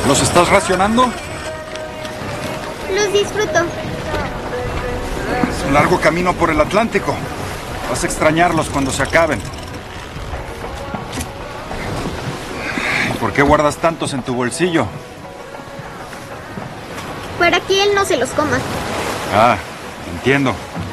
¿Los estás racionando? Los disfruto. Es un largo camino por el Atlántico. Vas a extrañarlos cuando se acaben. ¿Por qué guardas tantos en tu bolsillo? Para que él no se los coma. Ah, entiendo.